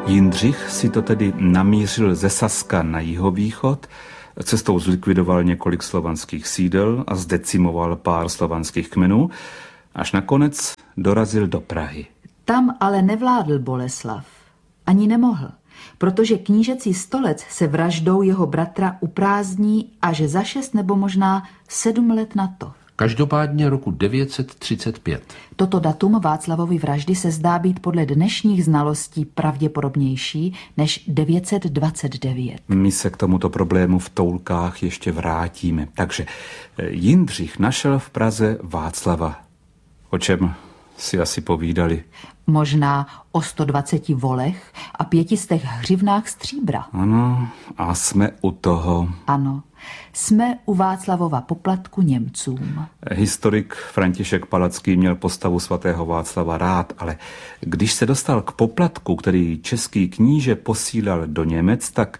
Jindřich si to tedy namířil ze Saska na jihovýchod, cestou zlikvidoval několik slovanských sídel a zdecimoval pár slovanských kmenů, až nakonec dorazil do Prahy. Tam ale nevládl Boleslav. Ani nemohl, protože knížecí stolec se vraždou jeho bratra uprázdní až za 6 nebo možná 7 let na to. Každopádně roku 935. Toto datum Václavovy vraždy se zdá být podle dnešních znalostí pravděpodobnější než 929. My se k tomuto problému v Toulkách ještě vrátíme. Takže Jindřich našel v Praze Václava. O čem si asi povídali? Možná o 120 volech a 500 hřivnách stříbra. Ano, a jsme u toho. Ano, jsme u Václavova poplatku Němcům. Historik František Palacký měl postavu svatého Václava rád, ale když se dostal k poplatku, který český kníže posílal do Němec, tak,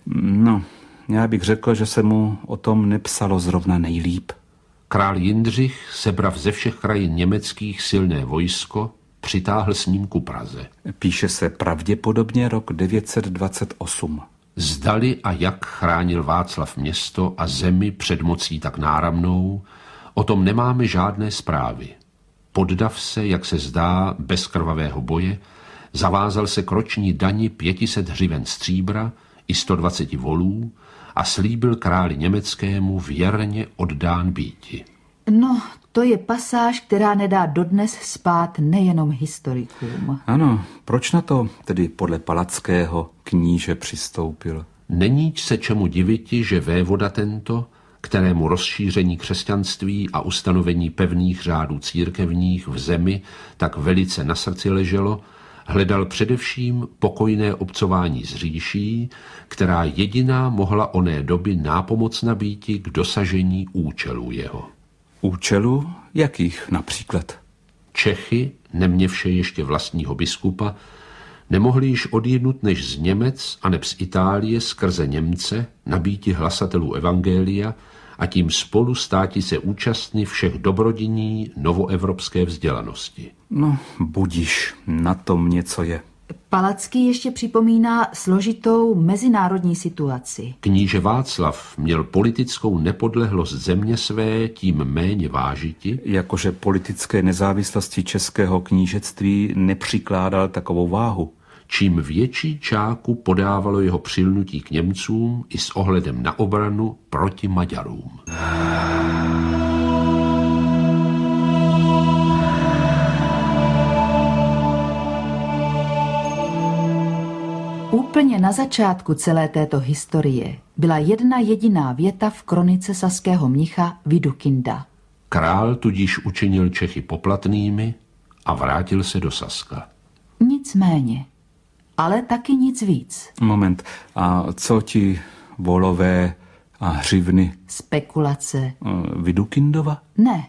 já bych řekl, že se mu o tom nepsalo zrovna nejlíp. Král Jindřich, sebrav ze všech krajin německých silné vojsko, přitáhl s ním ku Praze. Píše se pravděpodobně rok 928. Zdali a jak chránil Václav město a zemi před mocí tak náramnou, o tom nemáme žádné zprávy. Poddav se, jak se zdá, bez krvavého boje, zavázal se k roční dani 500 hřiven stříbra i 120 volů a slíbil králi německému věrně oddán býti. No, to je pasáž, která nedá dodnes spát nejenom historikům. Ano, proč na to tedy podle Palackého kníže přistoupil? Neníč se čemu diviti, že vévoda tento, kterému rozšíření křesťanství a ustanovení pevných řádů církevních v zemi tak velice na srdci leželo, hledal především pokojné obcování s říší, která jediná mohla oné doby nápomocna býti k dosažení účelů jeho. Účelů? Jakých například? Čechy, neměvše ještě vlastního biskupa, nemohli již odjednut než z Němec a neb z Itálie skrze Němce nabíti hlasatelů evangelia a tím spolu státi se účastny všech dobrodiní novoevropské vzdělanosti. No, budiš, na tom něco je. Palacký ještě připomíná složitou mezinárodní situaci. Kníže Václav měl politickou nepodlehlost země své tím méně vážiti, jakože politické nezávislosti českého knížectví nepřikládal takovou váhu. Čím větší čáku podávalo jeho přilnutí k Němcům i s ohledem na obranu proti Maďarům. Úplně na začátku celé této historie byla jedna jediná věta v kronice saského mnicha Vidukinda. Král tudíž učinil Čechy poplatnými a vrátil se do Saska. Nicméně, ale taky nic víc. Moment, a co ti volové a hřivny? Spekulace. Vidukindova? Ne,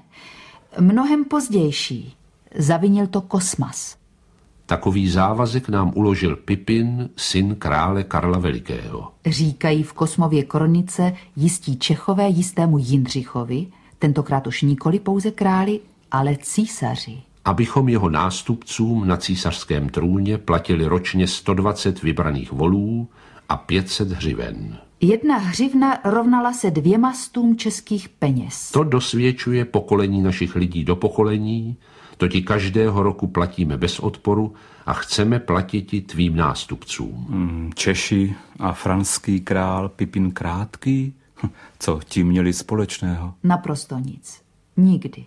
mnohem pozdější. Zavinil to Kosmas. Takový závazek nám uložil Pipin, syn krále Karla Velikého. Říkají v Kosmově kronice jistí Čechové jistému Jindřichovi, tentokrát už nikoli pouze králi, ale císaři. Abychom jeho nástupcům na císařském trůně platili ročně 120 vybraných volů a 500 hřiven. 1 hřivna rovnala se 200 českých peněz. To dosvědčuje pokolení našich lidí do pokolení, to ti každého roku platíme bez odporu a chceme platit i tvým nástupcům. Češi a franský král Pipin Krátký? Co ti měli společného? Naprosto nic. Nikdy.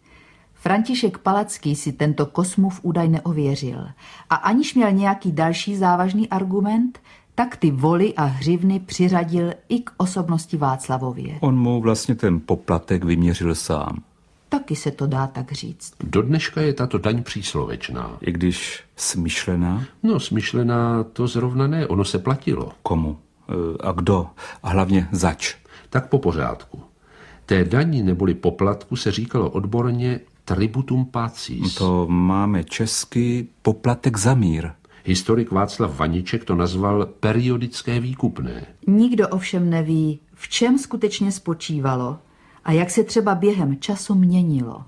František Palacký si tento Kosmův údaj neověřil a aniž měl nějaký další závažný argument, tak ty voly a hřivny přiřadil i k osobnosti Václavově. On mu vlastně ten poplatek vyměřil sám. Taky se to dá tak říct. Do dneška je tato daň příslovečná. I když smyšlená? No, smyšlená to zrovna ne, ono se platilo. Komu? A kdo? A hlavně zač? Tak po pořádku. Té dani neboli poplatku se říkalo odborně tributum pacis. To máme česky poplatek za mír. Historik Václav Vaniček to nazval periodické výkupné. Nikdo ovšem neví, v čem skutečně spočívalo a jak se třeba během času měnilo.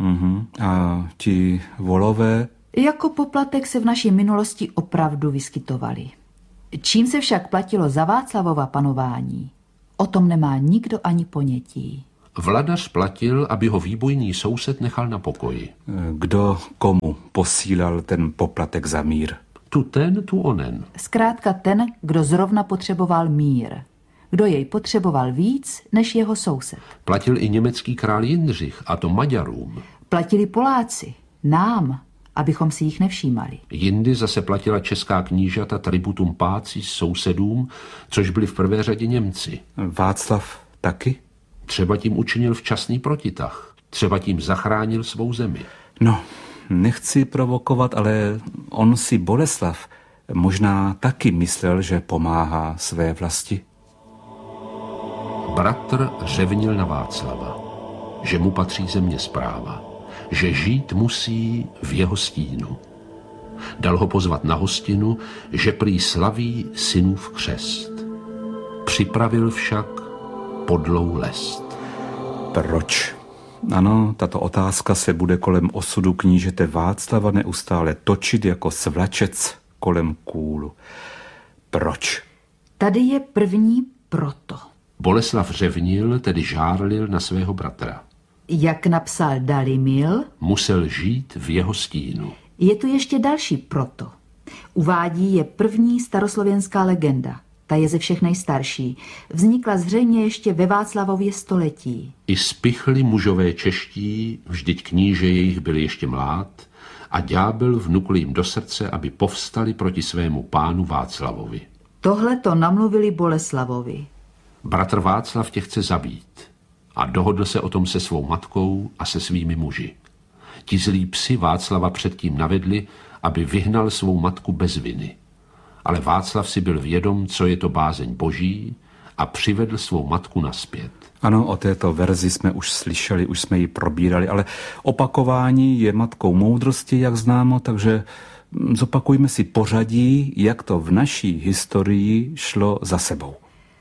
A ti volové? Jako poplatek se v naší minulosti opravdu vyskytovali. Čím se však platilo za Václavova panování, o tom nemá nikdo ani ponětí. Vladař platil, aby ho výbojný soused nechal na pokoji. Kdo komu posílal ten poplatek za mír? Tu ten, tu onen. Zkrátka ten, kdo zrovna potřeboval mír. Kdo jej potřeboval víc než jeho soused. Platil i německý král Jindřich, a to Maďarům. Platili Poláci, nám, abychom si jich nevšímali. Jindy zase platila česká knížata tributum páci sousedům, což byli v prvé řadě Němci. Václav taky? Třeba tím učinil včasný protitah. Třeba tím zachránil svou zemi. No, nechci provokovat, ale on si Boleslav možná taky myslel, že pomáhá své vlasti. Bratr řevnil na Václava, že mu patří země správa, že žít musí v jeho stínu. Dal ho pozvat na hostinu, že prý slaví synův křest. Připravil však podlou lest. Proč? Ano, tato otázka se bude kolem osudu knížete Václava neustále točit jako svlačec kolem kůlu. Proč? Tady je první proto. Boleslav řevnil, tedy žárlil na svého bratra. Jak napsal Dalimil, Musel žít v jeho stínu. je tu ještě další proto. Uvádí je první staroslověnská legenda. Ta je ze všech nejstarší. Vznikla zřejmě ještě ve Václavově století. I spichli mužové čeští, vždyť kníže jejich byl ještě mlád, a ďábel vnukl jim do srdce, aby povstali proti svému pánu Václavovi. Tohle to namluvili Boleslavovi. Bratr Václav tě chce zabít a dohodl se o tom se svou matkou a se svými muži. Ti zlí psi Václava předtím navedli, aby vyhnal svou matku bez viny. Ale Václav si byl vědom, co je to bázeň boží, a přivedl svou matku nazpět. Ano, o této verzi jsme už slyšeli, už jsme ji probírali, ale opakování je matkou moudrosti, jak známo, takže zopakujme si pořadí, jak to v naší historii šlo za sebou.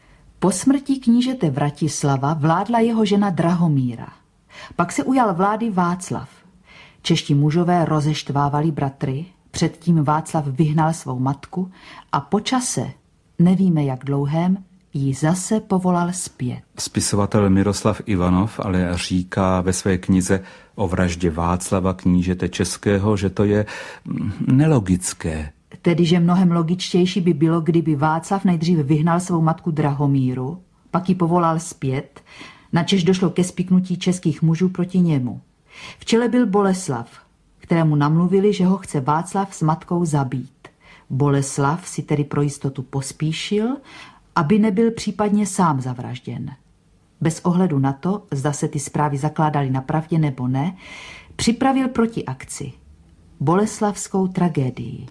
Po smrti knížete Vratislava vládla jeho žena Drahomíra. Pak se ujal vlády Václav. Čeští mužové rozeštvávali bratry, předtím Václav vyhnal svou matku a po čase, nevíme jak dlouhém, ji zase povolal zpět. Spisovatel Miroslav Ivanov ale říká ve své knize o vraždě Václava knížete českého, že to je nelogické. Tedy, že mnohem logičtější by bylo, kdyby Václav nejdříve vyhnal svou matku Drahomíru, pak ji povolal zpět, načež došlo ke spiknutí českých mužů proti němu. V čele byl Boleslav, kterému namluvili, že ho chce Václav s matkou zabít. Boleslav si tedy pro jistotu pospíšil, aby nebyl případně sám zavražděn. Bez ohledu na to, zda se ty zprávy zakládaly na pravdě nebo ne, připravil protiakci. Boleslavskou tragédii.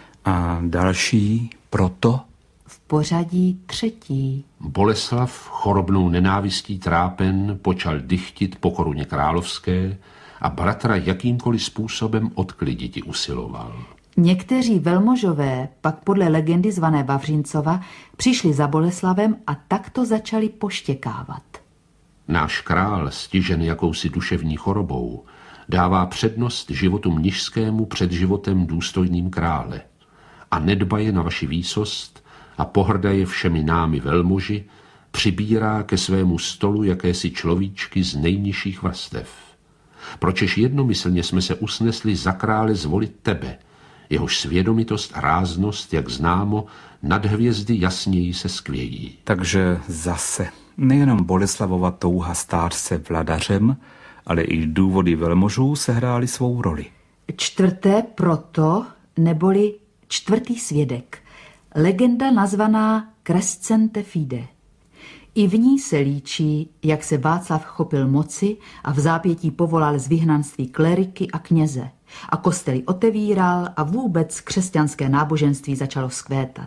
A další proto? V pořadí třetí. Boleslav, chorobnou nenávistí trápen, počal dychtit po koruně královské a bratra jakýmkoliv způsobem odkliditi usiloval. Někteří velmožové pak podle legendy zvané Vavřincova přišli za Boleslavem a takto začali poštěkávat. Náš král, stižen jakousi duševní chorobou, dává přednost životu mnižskému před životem důstojným krále a nedbaje na vaši výsost a pohrdaje všemi námi velmoži, přibírá ke svému stolu jakési človíčky z nejnižších vrstev. Pročež jednomyslně jsme se usnesli za krále zvolit tebe, jehož svědomitost a ráznost, jak známo, nad hvězdy jasněji se skvějí. Takže zase nejenom Boleslavova touha stát se vladařem, ale i důvody velmožů sehrály svou roli. Čtvrté proto, neboli čtvrtý svědek, legenda nazvaná Crescente Fide. I v ní se líčí, jak se Václav chopil moci a v zápětí povolal z vyhnanství kleriky a kněze a kostely otevíral a vůbec křesťanské náboženství začalo vzkvétat.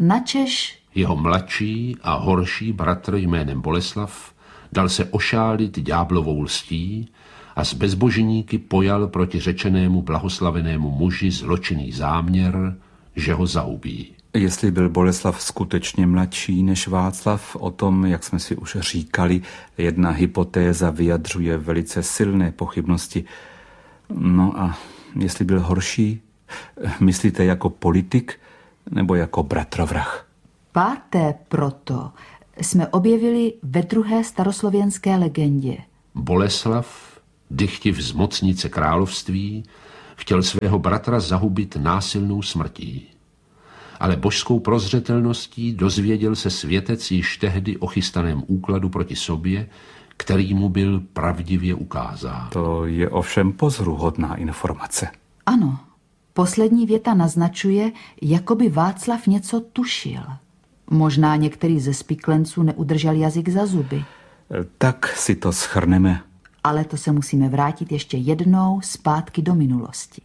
Načež Jeho mladší a horší bratr jménem Boleslav dal se ošálit ďáblovou lstí a s bezbožníky pojal proti řečenému blahoslavenému muži zločinný záměr, že ho zaubí. Jestli byl Boleslav skutečně mladší než Václav, o tom, jak jsme si už říkali, jedna hypotéza vyjadřuje velice silné pochybnosti. No a jestli byl horší, myslíte jako politik nebo jako bratrovrah? 5. proto jsme objevili ve 2. staroslověnské legendě. Boleslav, dychtiv zmocnice království, chtěl svého bratra zahubit násilnou smrtí. Ale božskou prozřetelností dozvěděl se světec již tehdy o chystaném úkladu proti sobě, který mu byl pravdivě ukázán. To je ovšem pozoruhodná informace. Ano, poslední věta naznačuje, jako by Václav něco tušil. Možná některý ze spiklenců neudržel jazyk za zuby. Tak si to shrneme. Ale to se musíme vrátit ještě jednou zpátky do minulosti.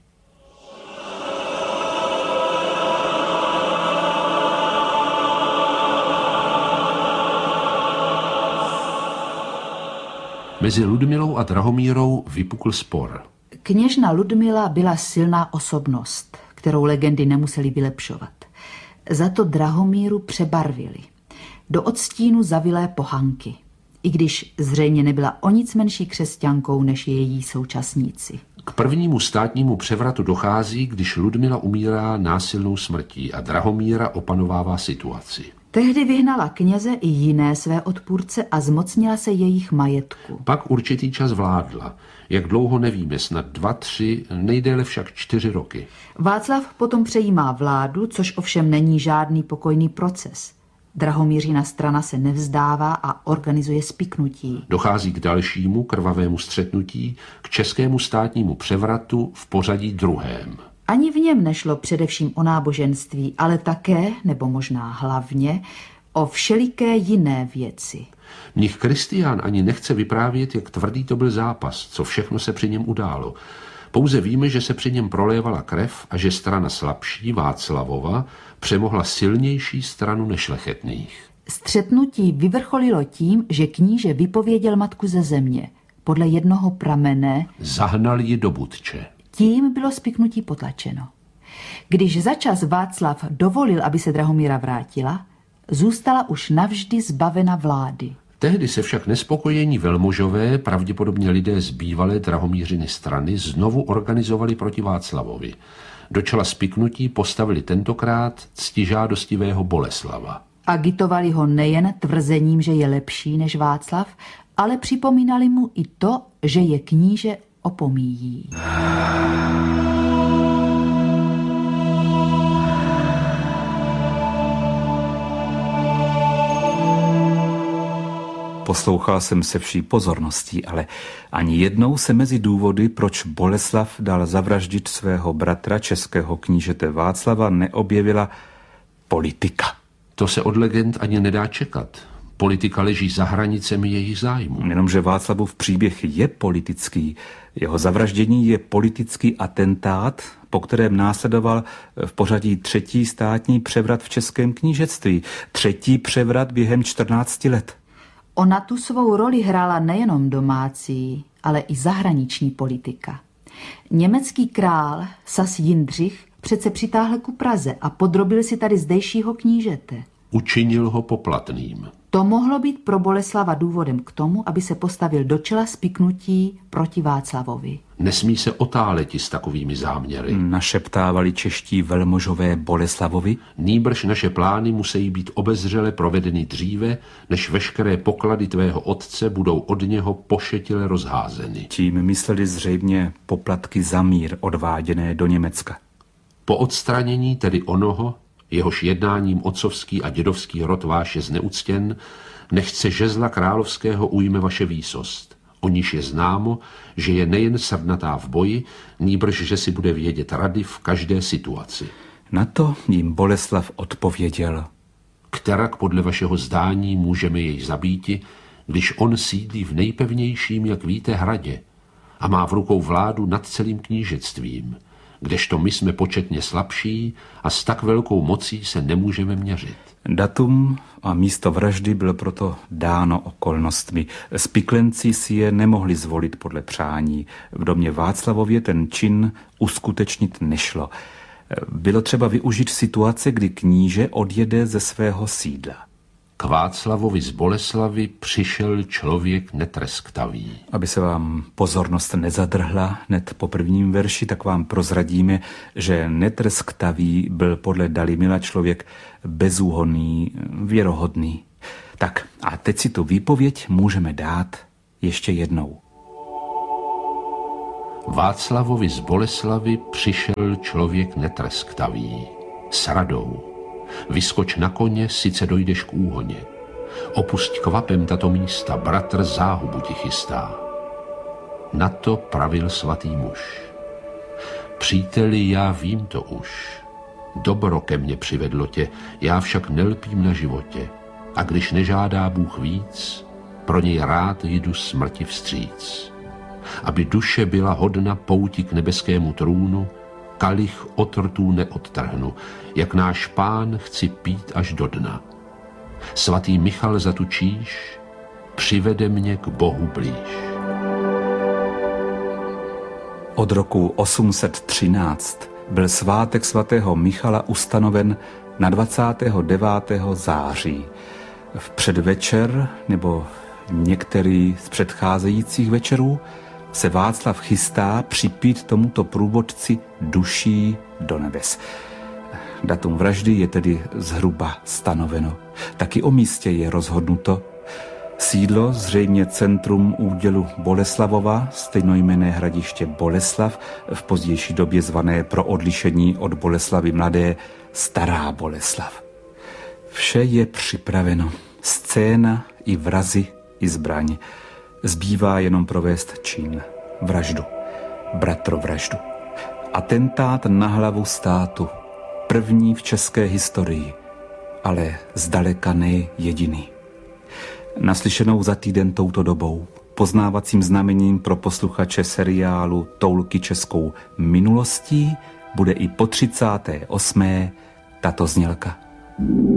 Mezi Ludmilou a Drahomírou vypukl spor. Kněžna Ludmila byla silná osobnost, kterou legendy nemuseli vylepšovat. Za to Drahomíru přebarvili. Do odstínu zavilé pohanky, i když zřejmě nebyla o nic menší křesťankou než její současníci. K prvnímu státnímu převratu dochází, když Ludmila umírá násilnou smrtí a Drahomíra opanovává situaci. Tehdy vyhnala kněze i jiné své odpůrce a zmocnila se jejich majetku. Pak určitý čas vládla. Jak dlouho nevíme, snad 2, 3, nejdéle však 4 roky. Václav potom přejímá vládu, což ovšem není žádný pokojný proces. Drahomířina strana se nevzdává a organizuje spiknutí. Dochází k dalšímu krvavému střetnutí, k českému státnímu převratu v pořadí 2. Ani v něm nešlo především o náboženství, ale také, nebo možná hlavně, o všeliké jiné věci. Mnich Kristián ani nechce vyprávět, jak tvrdý to byl zápas, co všechno se při něm událo. Pouze víme, že se při něm prolévala krev a že strana slabší, Václavova, přemohla silnější stranu nešlechetných. Střetnutí vyvrcholilo tím, že kníže vypověděl matku ze země. Podle jednoho pramene Zahnal ji do Budče. Tím bylo spiknutí potlačeno. Když začas Václav dovolil, aby se Drahomíra vrátila, zůstala už navždy zbavena vlády. Tehdy se však nespokojení velmožové, pravděpodobně lidé z bývalé Drahomířiny strany, znovu organizovali proti Václavovi. Do čela spiknutí postavili tentokrát ctižádostivého Boleslava. Agitovali ho nejen tvrzením, že je lepší než Václav, ale připomínali mu i to, že je kníže opomíjí. Poslouchal jsem se vší pozorností, ale ani jednou se mezi důvody, proč Boleslav dal zavraždit svého bratra českého knížete Václava, neobjevila politika. To se od legend ani nedá čekat. Politika leží za hranicemi jejich zájmů. Jenomže Václavův příběh je politický. Jeho zavraždění je politický atentát, po kterém následoval v pořadí 3. státní převrat v českém knížectví. 3. převrat během 14 let. Ona tu svou roli hrála nejenom domácí, ale i zahraniční politika. Německý král Sas Jindřich přece přitáhl ku Praze a podrobil si tady zdejšího knížete. Učinil ho poplatným. To mohlo být pro Boleslava důvodem k tomu, aby se postavil do čela spiknutí proti Václavovi. Nesmí se otáleti s takovými záměry. Našeptávali čeští velmožové Boleslavovi. Nýbrž naše plány musí být obezřele provedeny dříve, než veškeré poklady tvého otce budou od něho pošetile rozházeny. Tím mysleli zřejmě poplatky za mír odváděné do Německa. Po odstranění tedy onoho, jehož jednáním otcovský a dědovský rod váš je zneuctěn, nechce žezla královského ujme vaše výsost. O níž je známo, že je nejen srdnatá v boji, nýbrž, že si bude vědět rady v každé situaci. Na to jim Boleslav odpověděl. Kterak podle vašeho zdání můžeme jej zabíti, když on sídlí v nejpevnějším, jak víte, hradě a má v rukou vládu nad celým knížectvím, kdežto my jsme početně slabší a s tak velkou mocí se nemůžeme měřit. Datum a místo vraždy bylo proto dáno okolnostmi. Spiklenci si je nemohli zvolit podle přání. V domě Václavově ten čin uskutečnit nešlo. Bylo třeba využít situace, kdy kníže odjede ze svého sídla. K Václavovi z Boleslavy přišel člověk netresktavý. Aby se vám pozornost nezadrhla hned po prvním verši, tak vám prozradíme, že netresktavý byl podle Dalimila člověk bezúhonný, věrohodný. Tak a teď si tu výpověď můžeme dát ještě jednou. Václavovi z Boleslavy přišel člověk netresktavý. S radou. Vyskoč na koně, sice dojdeš k úhoně. Opusť kvapem tato místa, bratr záhubu ti chystá. Na to pravil svatý muž. Příteli, já vím to už. Dobro ke mně přivedlo tě, já však nelpím na životě. A když nežádá Bůh víc, pro něj rád jdu smrti vstříc. Aby duše byla hodna pouti k nebeskému trůnu, kalich od rtů neodtrhnu, jak náš Pán chci pít až do dna. Svatý Michal za tu číž přivede mě k Bohu blíž. Od roku 813 byl svátek svatého Michala ustanoven na 29. září. V předvečer nebo některý z předcházejících večerů se Václav chystá připít tomuto průvodci duší do nebes. Datum vraždy je tedy zhruba stanoveno. Taky o místě je rozhodnuto. Sídlo, zřejmě centrum údělu Boleslavova, stejnojmenné hradiště Boleslav, v pozdější době zvané pro odlišení od Boleslavy mladé Stará Boleslav. Vše je připraveno. Scéna i vrazy i zbraň. Zbývá jenom provést čin. Vraždu. Bratrovraždu. Atentát na hlavu státu. První v české historii. Ale zdaleka ne jediný. Naslyšenou za týden touto dobou. Poznávacím znamením pro posluchače seriálu Toulky českou minulostí bude i po 38. tato znělka.